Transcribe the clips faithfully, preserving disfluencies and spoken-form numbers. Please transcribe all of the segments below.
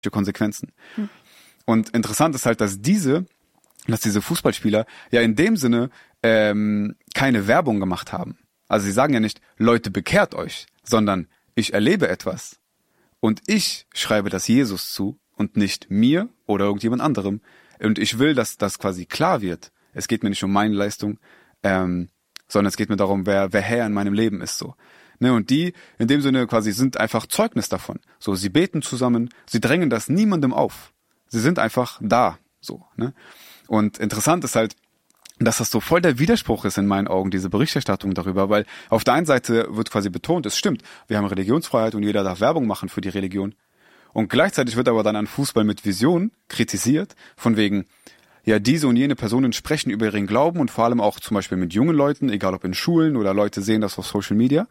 Konsequenzen. Hm. Und interessant ist halt, dass diese, dass diese Fußballspieler ja in dem Sinne ähm, keine Werbung gemacht haben. Also sie sagen ja nicht, Leute, bekehrt euch, sondern ich erlebe etwas und ich schreibe das Jesus zu und nicht mir oder irgendjemand anderem. Und ich will, dass das quasi klar wird. Es geht mir nicht um meine Leistung, ähm, sondern es geht mir darum, wer, wer Herr in meinem Leben ist, so. Ne, und die, in dem Sinne quasi, sind einfach Zeugnis davon. So, sie beten zusammen, sie drängen das niemandem auf. Sie sind einfach da, so, ne. Und interessant ist halt, dass das so voll der Widerspruch ist in meinen Augen, diese Berichterstattung darüber, weil auf der einen Seite wird quasi betont, es stimmt, wir haben Religionsfreiheit und jeder darf Werbung machen für die Religion. Und gleichzeitig wird aber dann an Fußball mit Vision kritisiert, von wegen, ja, diese und jene Personen sprechen über ihren Glauben und vor allem auch zum Beispiel mit jungen Leuten, egal ob in Schulen oder Leute sehen das auf Social Media.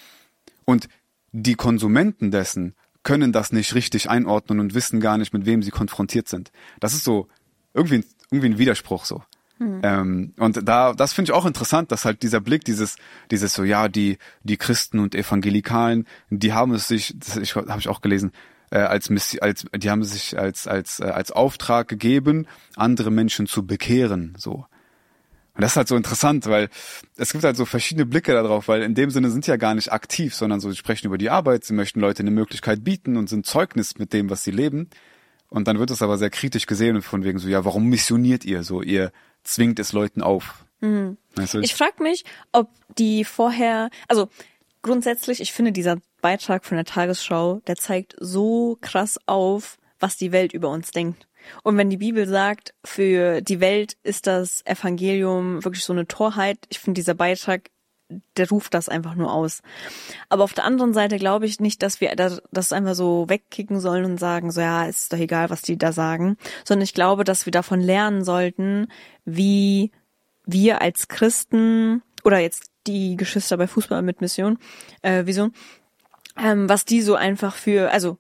Und die Konsumenten dessen können das nicht richtig einordnen und wissen gar nicht, mit wem sie konfrontiert sind. Das ist so irgendwie, irgendwie ein Widerspruch so. Hm. Ähm, und da, das finde ich auch interessant, dass halt dieser Blick, dieses, dieses so, ja, die, die Christen und Evangelikalen, die haben es sich, das ich, habe ich auch gelesen, äh, als, als, die haben sich als, als, äh, als Auftrag gegeben, andere Menschen zu bekehren, so. Und das ist halt so interessant, weil es gibt halt so verschiedene Blicke darauf, weil in dem Sinne sind sie ja gar nicht aktiv, sondern so, sie sprechen über die Arbeit, sie möchten Leute eine Möglichkeit bieten und sind Zeugnis mit dem, was sie leben. Und dann wird es aber sehr kritisch gesehen und von wegen so, ja, warum missioniert ihr so? Ihr zwingt es Leuten auf. Mhm. Weißt du? Ich frage mich, ob die vorher, also grundsätzlich, ich finde dieser Beitrag von der Tagesschau, der zeigt so krass auf, was die Welt über uns denkt. Und wenn die Bibel sagt, für die Welt ist das Evangelium wirklich so eine Torheit, ich finde dieser Beitrag, der ruft das einfach nur aus. Aber auf der anderen Seite glaube ich nicht, dass wir das einfach so wegkicken sollen und sagen, so ja, ist doch egal, was die da sagen, sondern ich glaube, dass wir davon lernen sollten, wie wir als Christen oder jetzt die Geschwister bei Fußball mit Mission, äh, Vision, ähm, was die so einfach für, also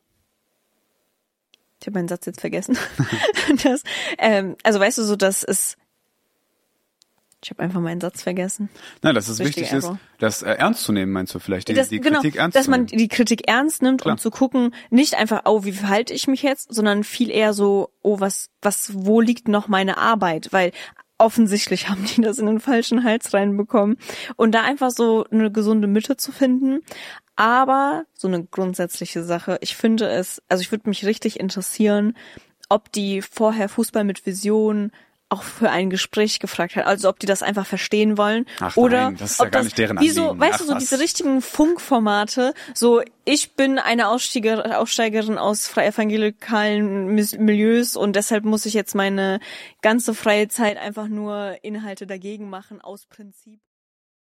ich habe meinen Satz jetzt vergessen. das, ähm, also weißt du so, dass es Ich habe einfach meinen Satz vergessen. Nein, dass es wichtig ist, das äh, ernst zu nehmen, meinst du vielleicht, die, das, die genau, Kritik ernst dass zu nehmen. Dass man die Kritik ernst nimmt, Klar. um zu gucken, nicht einfach, oh, wie verhalte ich mich jetzt, sondern viel eher so, oh, was, was, wo liegt noch meine Arbeit? Weil offensichtlich haben die das in den falschen Hals reinbekommen. Und da einfach so eine gesunde Mitte zu finden. Aber so eine grundsätzliche Sache, ich finde es, also ich würde mich richtig interessieren, ob die vorher Fußball mit Vision auch für ein Gespräch gefragt hat, also ob die das einfach verstehen wollen. Ach oder nein, das ist ob ja gar das, nicht deren wie so, Anliegen. weißt Ach, du, so was? diese richtigen Funkformate, so ich bin eine Aussteiger, Aussteigerin aus frei evangelikalen Milieus und deshalb muss ich jetzt meine ganze freie Zeit einfach nur Inhalte dagegen machen aus Prinzip.